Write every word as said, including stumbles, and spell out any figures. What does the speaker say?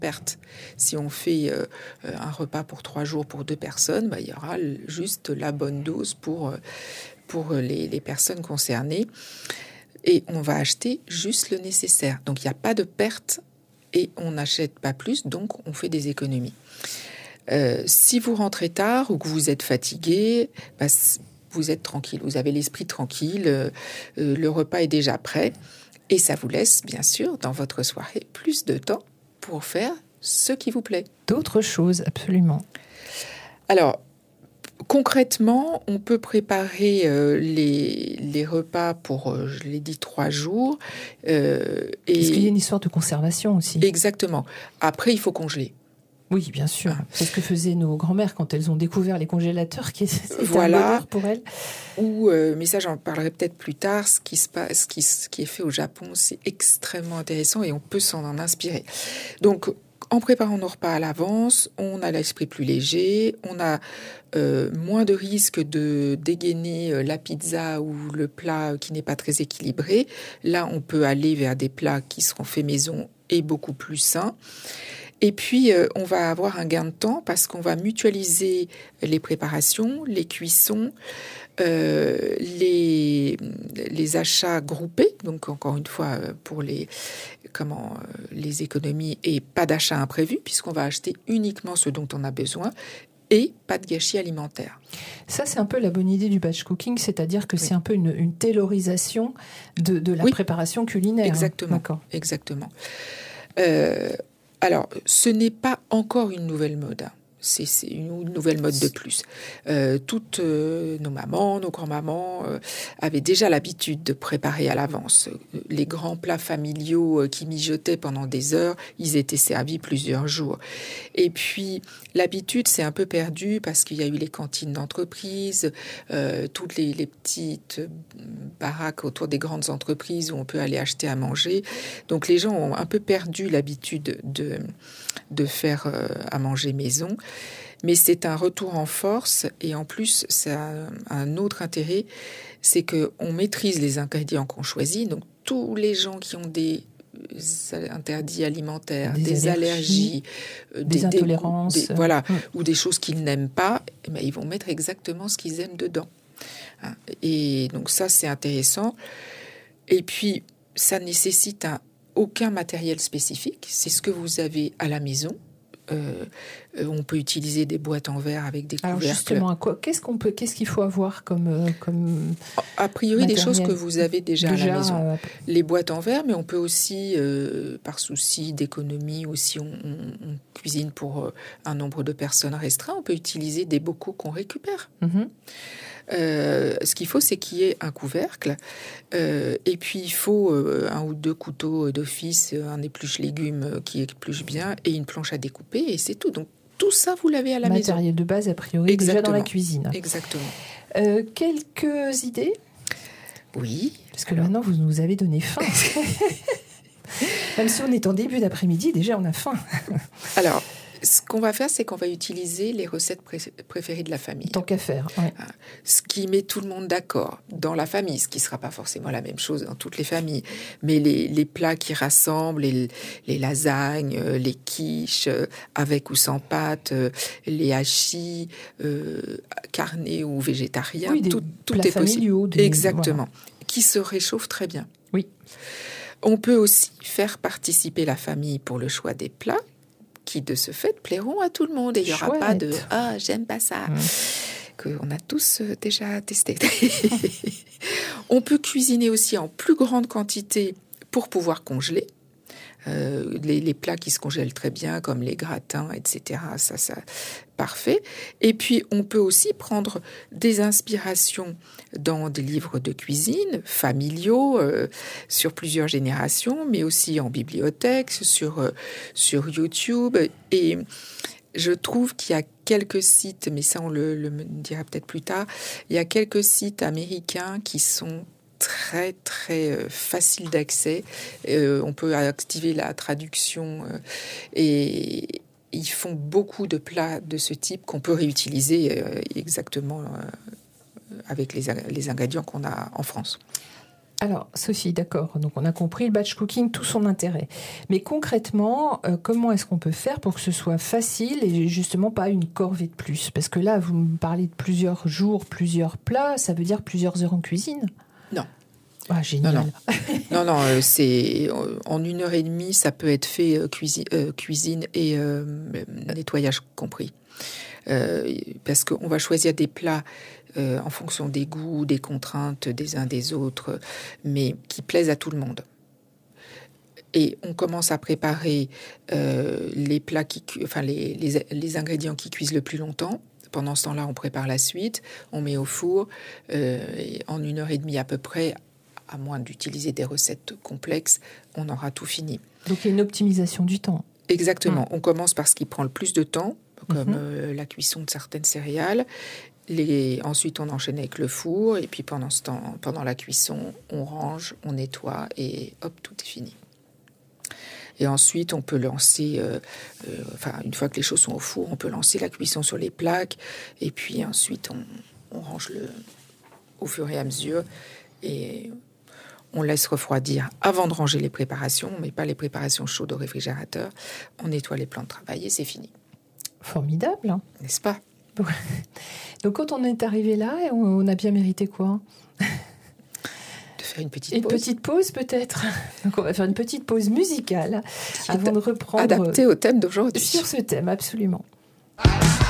perte. Si on fait euh, un repas pour trois jours pour deux personnes, bah, il y aura juste la bonne dose pour, pour les, les personnes concernées. Et on va acheter juste le nécessaire. Donc, il n'y a pas de perte et on n'achète pas plus, donc on fait des économies. Euh, si vous rentrez tard ou que vous êtes fatigué, bah, vous êtes tranquille, vous avez l'esprit tranquille, euh, euh, le repas est déjà prêt et ça vous laisse, bien sûr, dans votre soirée, plus de temps pour faire ce qui vous plaît. D'autres choses, absolument. Alors, concrètement, on peut préparer euh, les, les repas pour, euh, je l'ai dit, trois jours. Euh, et... Est-ce qu'il y a une histoire de conservation aussi ? Exactement. Après, il faut congeler. Oui, bien sûr. Ah. C'est ce que faisaient nos grands-mères quand elles ont découvert les congélateurs, qui c'était voilà. un bonheur pour elles. Ou, euh, mais ça, j'en parlerai peut-être plus tard. Ce qui se passe, ce qui, ce qui est fait au Japon, c'est extrêmement intéressant et on peut s'en en inspirer. Donc, en préparant nos repas à l'avance, on a l'esprit plus léger, on a euh, moins de risque de dégainer la pizza ou le plat qui n'est pas très équilibré. Là, on peut aller vers des plats qui seront faits maison et beaucoup plus sains. Et puis, euh, on va avoir un gain de temps parce qu'on va mutualiser les préparations, les cuissons, euh, les, les achats groupés. Donc, encore une fois, pour les, comment, les économies et pas d'achat imprévu puisqu'on va acheter uniquement ce dont on a besoin et pas de gâchis alimentaire. Ça, c'est un peu la bonne idée du batch cooking, c'est-à-dire que oui. c'est un peu une, une taylorisation de, de la oui. préparation culinaire. Exactement. D'accord. Exactement. Euh, Alors, ce n'est pas encore une nouvelle mode. C'est, c'est une nouvelle mode de plus. Euh, toutes euh, nos mamans, nos grands-mamans euh, avaient déjà l'habitude de préparer à l'avance. Les grands plats familiaux euh, qui mijotaient pendant des heures, ils étaient servis plusieurs jours. Et puis, l'habitude s'est un peu perdue parce qu'il y a eu les cantines d'entreprise, euh, toutes les, les petites baraques autour des grandes entreprises où on peut aller acheter à manger. Donc, les gens ont un peu perdu l'habitude de, de faire euh, à manger maison. Mais c'est un retour en force et en plus, ça a un autre intérêt, c'est qu'on maîtrise les ingrédients qu'on choisit. Donc, tous les gens qui ont des interdits alimentaires, des, des allergies, allergies, des, des intolérances, des, voilà, mmh. ou des choses qu'ils n'aiment pas, eh bien, ils vont mettre exactement ce qu'ils aiment dedans. Et donc ça, c'est intéressant. Et puis, ça nécessite un, aucun matériel spécifique. C'est ce que vous avez à la maison. Euh, euh, on peut utiliser des boîtes en verre avec des couvercles. Alors justement, quoi, qu'est-ce qu'on peut, qu'est-ce qu'il faut avoir comme, euh, comme a priori matériel. Des choses que vous avez déjà, déjà à la maison. Euh... Les boîtes en verre, mais on peut aussi, euh, par souci d'économie, ou si on, on, on cuisine pour euh, un nombre de personnes restreint, on peut utiliser des bocaux qu'on récupère. Mm-hmm. Euh, ce qu'il faut, c'est qu'il y ait un couvercle. Euh, et puis, il faut euh, un ou deux couteaux d'office, un épluche légumes qui épluche bien et une planche à découper. Et c'est tout. Donc, tout ça, vous l'avez à la Matériel maison. Matériel de base, a priori, Exactement. Déjà dans la cuisine. Exactement. Euh, quelques idées ? Oui. Parce que alors... maintenant, vous nous avez donné faim. Même si on est en début d'après-midi, déjà, on a faim. Alors... Ce qu'on va faire, c'est qu'on va utiliser les recettes pré- préférées de la famille. Tant qu'à faire. Ouais. Ce qui met tout le monde d'accord dans la famille, ce qui ne sera pas forcément la même chose dans toutes les familles. Mais les, les plats qui rassemblent, les, les lasagnes, les quiches, avec ou sans pâte, les hachis, euh, carnés ou végétariens, oui, des tout, tout plats est familiaux, possible. Des... Exactement. Voilà. Qui se réchauffent très bien. Oui. On peut aussi faire participer la famille pour le choix des plats, qui de ce fait plairont à tout le monde et il n'y aura Chouette. pas de « ah, j'aime pas ça mmh. », qu'on a tous déjà testé. On peut cuisiner aussi en plus grande quantité pour pouvoir congeler. Euh, les, les plats qui se congèlent très bien, comme les gratins, et cetera. Ça, ça, parfait. Et puis, on peut aussi prendre des inspirations dans des livres de cuisine familiaux, euh, sur plusieurs générations, mais aussi en bibliothèque, sur, euh, sur YouTube. Et je trouve qu'il y a quelques sites, mais ça, on le, le dira peut-être plus tard, il y a quelques sites américains qui sont très très euh, facile d'accès. Euh, on peut activer la traduction euh, et ils font beaucoup de plats de ce type qu'on peut réutiliser euh, exactement euh, avec les, les ingrédients qu'on a en France. Alors, Sophie, d'accord. Donc, on a compris le batch cooking, tout son intérêt. Mais concrètement, euh, comment est-ce qu'on peut faire pour que ce soit facile et justement pas une corvée de plus? Parce que là, vous me parlez de plusieurs jours, plusieurs plats. Ça veut dire plusieurs heures en cuisine? Non. Ah, génial. Non, non, non, non euh, c'est, en une heure et demie, ça peut être fait euh, cuisine, euh, cuisine et euh, nettoyage compris. Euh, parce qu'on va choisir des plats euh, en fonction des goûts, des contraintes des uns des autres, mais qui plaisent à tout le monde. Et on commence à préparer euh, les plats qui, enfin les, les, les ingrédients qui cuisent le plus longtemps. Pendant ce temps-là, on prépare la suite, on met au four euh, et en une heure et demie à peu près. À moins d'utiliser des recettes complexes, on aura tout fini. Donc il y a une optimisation du temps. Exactement. Mmh. On commence par ce qui prend le plus de temps, comme mmh. euh, la cuisson de certaines céréales. Les... Ensuite, on enchaîne avec le four. Et puis pendant ce temps, pendant la cuisson, on range, on nettoie et hop, tout est fini. Et ensuite, on peut lancer, euh, euh, enfin, une fois que les choses sont au four, on peut lancer la cuisson sur les plaques. Et puis ensuite, on, on range le... au fur et à mesure. Et on laisse refroidir avant de ranger les préparations. On ne met pas les préparations chaudes au réfrigérateur. On nettoie les plans de travail et c'est fini. Formidable. Hein. N'est-ce pas? Donc, quand on est arrivé là, on a bien mérité quoi? De faire une petite une pause. Une petite pause, peut-être. Donc, on va faire une petite pause musicale Qui avant est de reprendre. Adaptée au thème d'aujourd'hui. Sur ce thème, absolument.